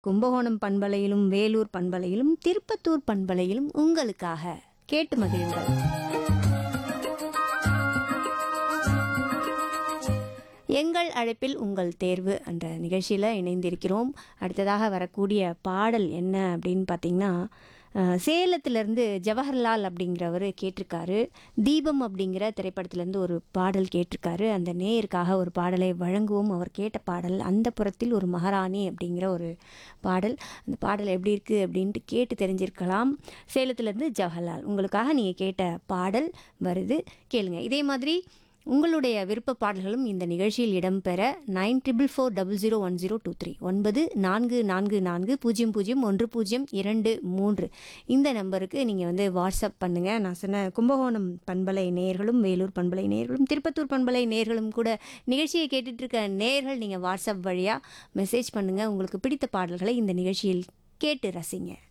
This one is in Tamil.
கும்பகோணம் பண்பலையிலும் வேலூர் பண்பலையிலும் திருப்பத்தூர் பண்பலையிலும் உங்களுக்காக கேட்டு மகிழுங்கள். எங்கள் அழைப்பில் உங்கள் தேர்வு என்ற நிகழ்ச்சியில் இணைந்திருக்கிறோம். அடுத்ததாக வரக்கூடிய பாடல் என்ன அப்படின்னு பார்த்தீங்கன்னா, சேலத்திலேருந்து ஜவஹர்லால் அப்படிங்கிறவர் கேட்டிருக்காரு. தீபம் அப்படிங்கிற திரைப்படத்திலேருந்து ஒரு பாடல் கேட்டிருக்காரு. அந்த நேயருக்காக ஒரு பாடலை வழங்குவோம். அவர் கேட்ட பாடல் அந்த புறத்தில் ஒரு மகாராணி அப்படிங்கிற ஒரு பாடல். அந்த பாடல் எப்படி இருக்குது அப்படின்ட்டு கேட்டு தெரிஞ்சிருக்கலாம். சேலத்திலேருந்து ஜவஹர்லால் உங்களுக்காக நீங்கள் கேட்ட பாடல் வருது, கேளுங்க. இதே மாதிரி உங்களுடைய விருப்ப பாடல்களும் இந்த நிகழ்ச்சியில் இடம்பெற 94401023 9444001023 இந்த நம்பருக்கு நீங்கள் வாட்ஸ்அப் பண்ணுங்கள். நான் சொன்ன கும்பகோணம் பண்பலை நேயர்களும் வேலூர் பண்பலை நேயர்களும் திருப்பத்தூர் பண்பலை நேயர்களும் கூட நிகழ்ச்சியை கேட்டுட்டு இருக்க நேயர்கள் நீங்கள் வாட்ஸ்அப் வழியாக மெசேஜ் பண்ணுங்கள். உங்களுக்கு பிடித்த பாடல்களை இந்த நிகழ்ச்சியில் கேட்டு ரசிங்க.